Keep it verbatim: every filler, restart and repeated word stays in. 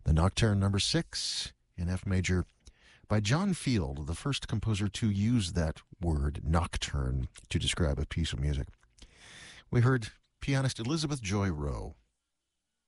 the Nocturne number six in F major by John Field, the first composer to use that word, nocturne, to describe a piece of music. We heard pianist Elizabeth Joy Rowe